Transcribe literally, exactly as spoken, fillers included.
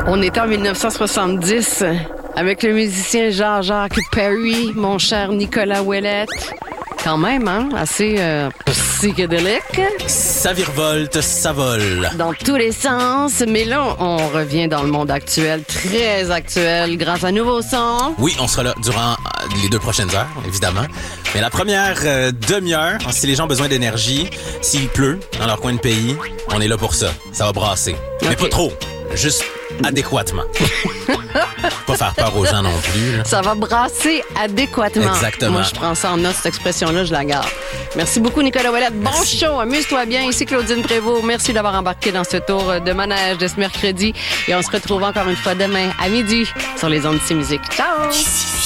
On est en dix-neuf cent soixante-dix avec le musicien Jean-Jacques Perry, mon cher Nicolas Ouellette. Quand même, hein? Assez euh, psychédélique. Ça virevolte, ça vole. Dans tous les sens. Mais là, on revient dans le monde actuel, très actuel, grâce à Nouveau Son. Oui, on sera là durant les deux prochaines heures, évidemment. Mais la première euh, demi-heure, si les gens ont besoin d'énergie, s'il pleut dans leur coin de pays, on est là pour ça. Ça va brasser. Okay. Mais pas trop. Juste adéquatement. Pas faire peur aux gens non plus. Là. Ça va brasser adéquatement. Exactement. Moi, je prends ça en note, cette expression-là, je la garde. Merci beaucoup, Nicolas Ouellette. Bon Merci. Show, amuse-toi bien. Ici Claudine Prévost. Merci d'avoir embarqué dans ce tour de manège de ce mercredi. Et on se retrouve encore une fois demain à midi sur les ondes de C Musique. Ciao!